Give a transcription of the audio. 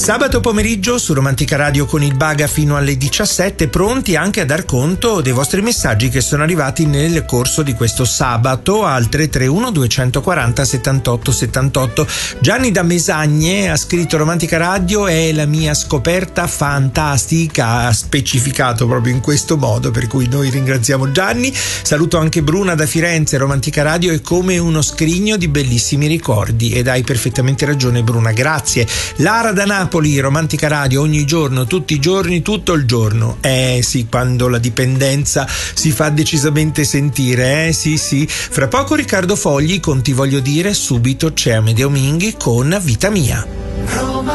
Sabato pomeriggio su Romantica Radio con il Baga fino alle 17, pronti anche a dar conto dei vostri messaggi che sono arrivati nel corso di questo sabato al 331 240 78 78. Gianni da Mesagne ha scritto: Romantica Radio è la mia scoperta fantastica, ha specificato proprio in questo modo, per cui noi ringraziamo Gianni. Saluto anche Bruna da Firenze. Romantica Radio è come uno scrigno di bellissimi ricordi, ed hai perfettamente ragione Bruna, grazie. Lara da Napoli, Romantica Radio ogni giorno, tutti i giorni, tutto il giorno. Sì, quando la dipendenza si fa decisamente sentire, sì. Fra poco Riccardo Fogli con Ti voglio dire, subito c'è Amedeo Minghi con Vita mia.